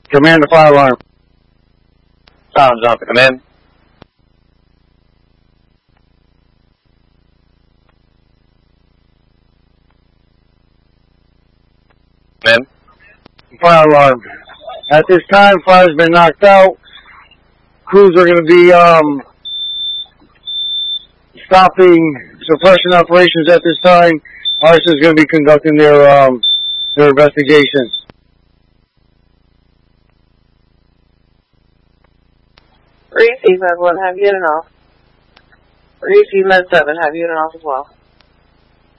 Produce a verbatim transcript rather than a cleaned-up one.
Command the fire alarm. Sounds on the command. Command. Fire alarm. At this time, fire's been knocked out. Crews are going to be um, stopping suppression operations at this time. Arson is going to be conducting their um, their investigation. Receive Med one, have unit off. Receive Med seven, have unit off as well.